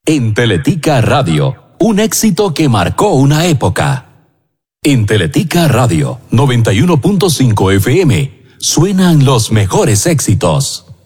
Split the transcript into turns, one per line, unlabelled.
En Teletica Radio, un éxito que marcó una época. En Teletica Radio 91.5 FM suenan los mejores éxitos.